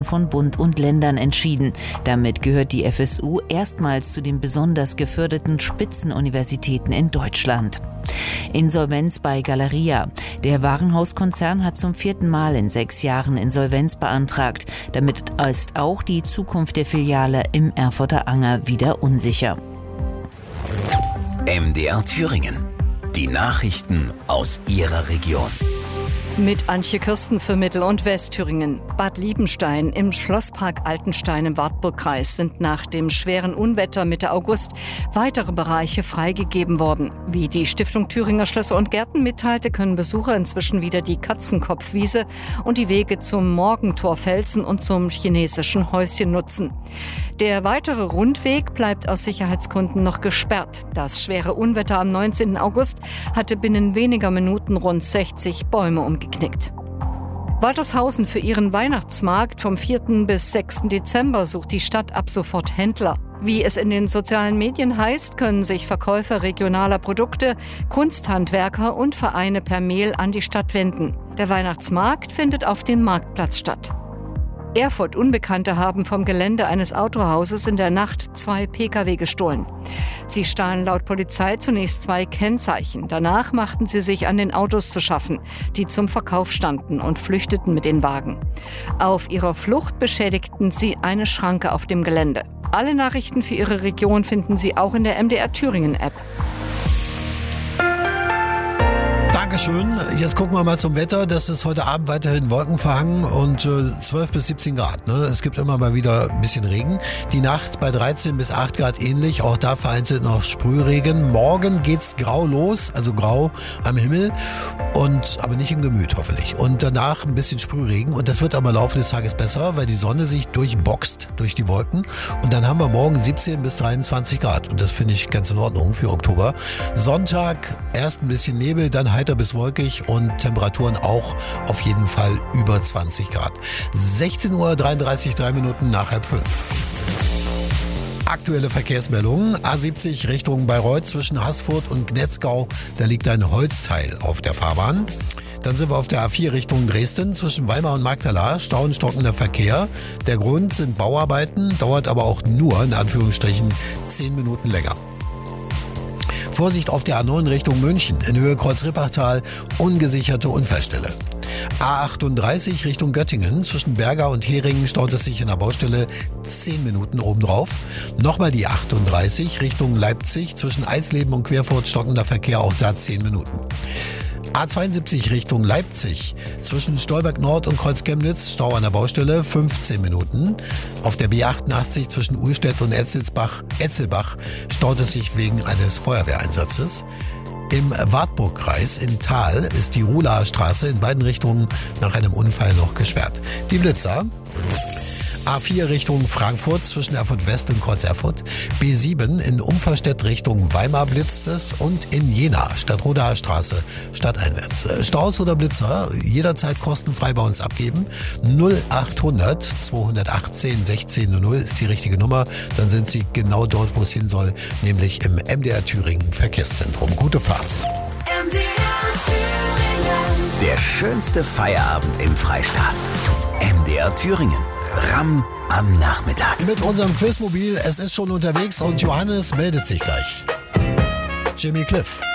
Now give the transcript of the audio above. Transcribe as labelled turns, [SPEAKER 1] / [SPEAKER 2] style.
[SPEAKER 1] von Bund und Ländern entschieden. Damit gehört die FSU erstmals zu den besonders geförderten Spitzenuniversitäten in Deutschland. Insolvenz bei Galeria. Der Warenhauskonzern hat zum 4. Mal in 6 Jahren Insolvenz beantragt. Damit ist auch die Zukunft der Filiale im Erfurter Anger wieder unsicher.
[SPEAKER 2] MDR Thüringen. Die Nachrichten aus Ihrer Region.
[SPEAKER 3] Mit Antje Kirsten für Mittel- und Westthüringen. Bad Liebenstein im Schlosspark Altenstein im Wartburgkreis sind nach dem schweren Unwetter Mitte August weitere Bereiche freigegeben worden. Wie die Stiftung Thüringer Schlösser und Gärten mitteilte, können Besucher inzwischen wieder die Katzenkopfwiese und die Wege zum Morgentorfelsen und zum chinesischen Häuschen nutzen. Der weitere Rundweg bleibt aus Sicherheitsgründen noch gesperrt. Das schwere Unwetter am 19. August hatte binnen weniger Minuten rund 60 Bäume umgeknickt. Waltershausen für ihren Weihnachtsmarkt vom 4. bis 6. Dezember sucht die Stadt ab sofort Händler. Wie es in den sozialen Medien heißt, können sich Verkäufer regionaler Produkte, Kunsthandwerker und Vereine per Mail an die Stadt wenden. Der Weihnachtsmarkt findet auf dem Marktplatz statt. Erfurt Unbekannte haben vom Gelände eines Autohauses in der Nacht 2 Pkw gestohlen. Sie stahlen laut Polizei zunächst 2 Kennzeichen. Danach machten sie sich an den Autos zu schaffen, die zum Verkauf standen, und flüchteten mit den Wagen. Auf ihrer Flucht beschädigten sie eine Schranke auf dem Gelände. Alle Nachrichten für Ihre Region finden Sie auch in der MDR Thüringen App.
[SPEAKER 4] Dankeschön. Jetzt gucken wir mal zum Wetter. Das ist heute Abend weiterhin wolkenverhangen und 12 bis 17 Grad. Ne? Es gibt immer mal wieder ein bisschen Regen. Die Nacht bei 13 bis 8 Grad ähnlich. Auch da vereinzelt noch Sprühregen. Morgen geht's grau los, also grau am Himmel, aber nicht im Gemüt hoffentlich. Und danach ein bisschen Sprühregen. Und das wird aber im Laufe des Tages besser, weil die Sonne sich durchboxt durch die Wolken. Und dann haben wir morgen 17 bis 23 Grad. Und das finde ich ganz in Ordnung für Oktober. Sonntag erst ein bisschen Nebel, dann heiter bis wolkig und Temperaturen auch auf jeden Fall über 20 Grad. 16:33 Uhr, 3 Minuten nach 4:30. Aktuelle Verkehrsmeldungen. A70 Richtung Bayreuth zwischen Haßfurt und Gnetzgau. Da liegt ein Holzteil auf der Fahrbahn. Dann sind wir auf der A4 Richtung Dresden zwischen Weimar und Magdala. Stau und stockender Verkehr. Der Grund sind Bauarbeiten, dauert aber auch nur, in Anführungsstrichen, 10 Minuten länger. Vorsicht auf der A9 Richtung München, in Höhe Kreuz-Rippachtal, ungesicherte Unfallstelle. A38 Richtung Göttingen, zwischen Berga und Heringen staut es sich in der Baustelle 10 Minuten obendrauf. Nochmal die 38 Richtung Leipzig, zwischen Eisleben und Querfurt stockender Verkehr, auch da 10 Minuten. A72 Richtung Leipzig, zwischen Stolberg Nord und Kreuz-Chemnitz, Stau an der Baustelle, 15 Minuten. Auf der B88 zwischen Uhlstedt und Etzelbach staut es sich wegen eines Feuerwehreinsatzes. Im Wartburgkreis in Thal ist die Ruhlaer Straße in beiden Richtungen nach einem Unfall noch gesperrt. Die Blitzer. A4 Richtung Frankfurt zwischen Erfurt West und Kreuz Erfurt. B7 in Umverstedt Richtung Weimar blitzt es und in Jena Stadtrodaer Straße stadteinwärts. Staus oder Blitzer jederzeit kostenfrei bei uns abgeben. 0800 218 1600 ist die richtige Nummer. Dann sind Sie genau dort, wo es hin soll, nämlich im MDR Thüringen Verkehrszentrum. Gute Fahrt.
[SPEAKER 5] MDR Thüringen.
[SPEAKER 2] Der schönste Feierabend im Freistaat. MDR Thüringen. Ram am Nachmittag.
[SPEAKER 4] Mit unserem Quizmobil, es ist schon unterwegs und Johannes meldet sich gleich. Jimmy Cliff.